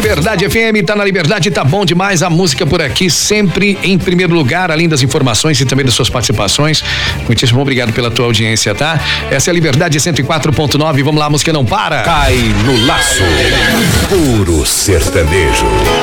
Liberdade FM, tá na Liberdade, tá bom demais. A música por aqui sempre em primeiro lugar, além das informações e também das suas participações. Muitíssimo obrigado pela tua audiência, tá? Essa é a Liberdade 104.9. Vamos lá, a música não para. Cai no laço. Puro sertanejo.